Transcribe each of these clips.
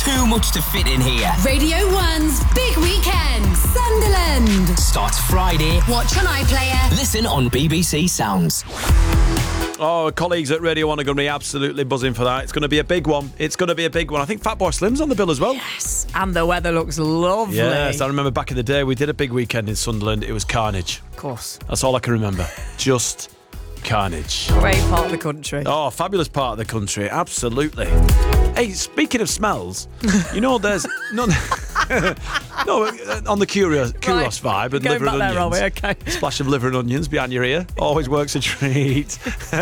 too much to fit in here. Radio 1's Big Weekend, Sunderland. Starts Friday. Watch on iPlayer. Listen on BBC Sounds. Oh, colleagues at Radio 1 are going to be absolutely buzzing for that. It's going to be a big one. I think Fatboy Slim's on the bill as well. Yes, and the weather looks lovely. Yes, I remember back in the day we did a big weekend in Sunderland. It was carnage. Of course. That's all I can remember. Just carnage. Great part of the country. Oh, fabulous part of the country. Absolutely. Hey, speaking of smells, there's... no, on the Kuros vibe and liver and onions. Okay. Splash of liver and onions behind your ear. Always works a treat.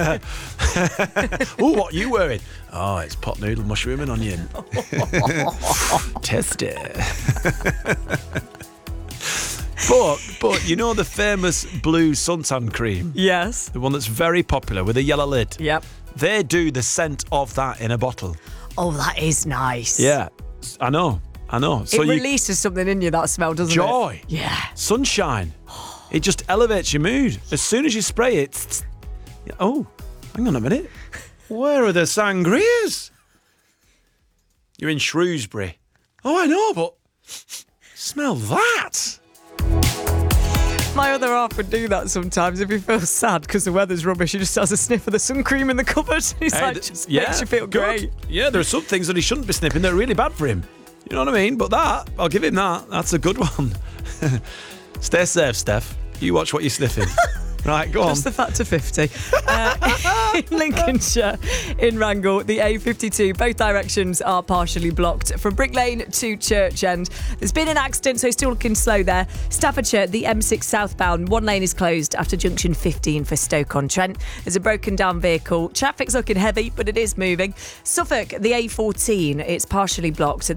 Oh, what are you wearing? Oh, it's pot noodle, mushroom and onion. Test it. But you know the famous blue suntan cream? Yes. The one that's very popular with a yellow lid? Yep. They do the scent of that in a bottle. Oh, that is nice. Yeah, I know. So it releases something in you, that smell, doesn't it? Joy. Yeah. Sunshine. It just elevates your mood. As soon as you spray it... Oh, hang on a minute. Where are the sangrias? You're in Shrewsbury. Oh, I know, but... Smell that. My other half would do that sometimes if he feels sad because the weather's rubbish. He just has a sniff of the sun cream in the cupboard. He's makes you feel great. Yeah, there are some things that he shouldn't be sniffing. They're really bad for him. You know what I mean? But that, I'll give him that. That's a good one. Stay safe, Steph. You watch what you're sniffing. Right, go on. Just the factor 50. In Lincolnshire, in Wrangle, the A52, both directions are partially blocked from Brick Lane to Church End. There's been an accident, so still looking slow there. Staffordshire, the M6 southbound, one lane is closed after junction 15 for Stoke-on-Trent. There's a broken down vehicle. Traffic's looking heavy, but it is moving. Suffolk, the A14, it's partially blocked.